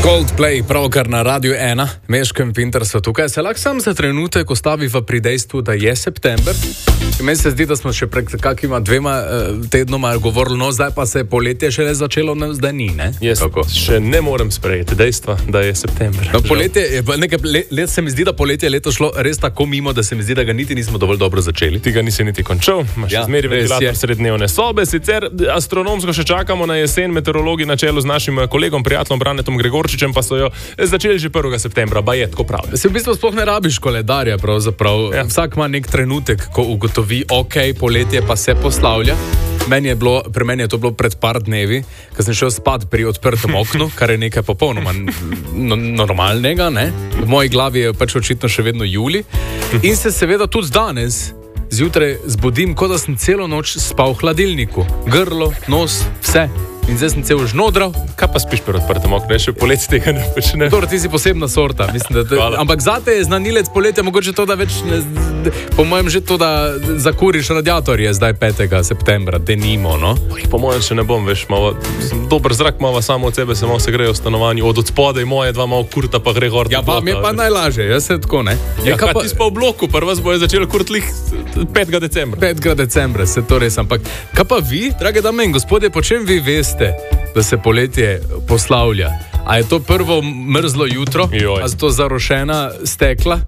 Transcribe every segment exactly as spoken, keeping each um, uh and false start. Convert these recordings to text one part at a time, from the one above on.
Coldplay, pravkar na Radiu ena, Meško in Pintar so tukaj. Se lahko sam za trenutek ostaviva pri dejstvu, da je september. Meni se zdi, da smo še pred kakima dvema uh, tednoma govorili, no zdaj pa se je poletje šele začelo, no zdaj ni, ne? Jaz Kako? še ne morem sprejeti dejstva, da je september. No, poletje, nekaj let, let se mi zdi, da poletje leto šlo res tako mimo, da se mi zdi, da ga niti nismo dovolj dobro začeli. Ti ga nisi niti končal, imaš ja, zmeri ventilator srednjevne sobe, sicer astronomsko še čakamo na jesen, meteorologi na čelu z našim kolegom, prijateljem Branetom Gregorčičem, pa so jo začeli že prvega septembra, ba je tako prav. Se v bistvu sploh ne rabiš koledarja, pravzaprav. Ja. Vsak ima nek trenutek, ko ugotovi, ok, poletje pa se poslavlja. Meni je bilo, pri meni je to bilo pred par dnevi, ko sem šel spat pri odprtem oknu, kar je nekaj popolnoma no, normalnega, ne? V moji glavi je pač očitno še vedno juli. In se seveda tudi danes zjutraj zbudim, kot da sem celo noč spal v hladilniku. Grlo, nos, vse. In zdaj sem cel žnodral. Kaj pa spiš pri odprtem oknu? Še poletje tega ne počne. Dobro, ti si posebna sorta. Mislim, da, ampak zate je znanilec poletja mogoče to, da več ne, po mojem že to, da zakuriš radiatorje zdaj petega septembra, denimo, no? Po mojem še ne bom, veš, malo, dober zrak malo samo od sebe, se malo se grejo v stanovanju, od odspodaj moje dva malo kurta pa gre gor. Ja, pa mi je pa najlažje, jaz se tako, ne? Ja, kaj pa ti spa v bloku, prva bojo začeli kurtlih petega decembra. petega decembra, se to res, ampak kaj pa vi, drage dame in gospodje, po čem vi veste, da se poletje poslavlja? A je to prvo mrzlo jutro? Joj. A je to zarošena stekla?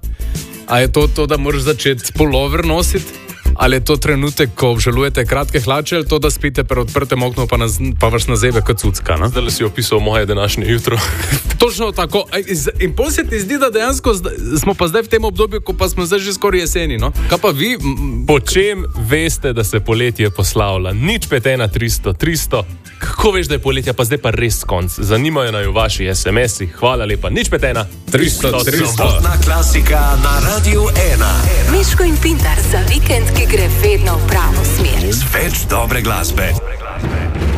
A je to to, da moraš začeti pulover nositi? Ali je to trenutek, ko obžalujete kratke hlače, ali to, da spite pri odprtem oknu, pa, naz, pa vas nazebe kot cucka, no? Zdaj si opisal moje današnje jutro. Točno tako. In pol se ti zdi, da dejansko smo pa zdaj v tem obdobju, ko pa smo zdaj že skoraj jeseni, no? Kaj pa vi? Po čem veste, da se poletje poslavlja? Nič pet ena tristo tristo. Kako veš, da je poletje, pa zdaj pa res konc? Zanimajo naju vaši es em esi. Hvala lepa. Nič pet ena tristo tristo. Sobotna klasika na Radiu ena. Meško in Pintar za vikend, ki gre vedno v pravo smer. Več dobre glasbe.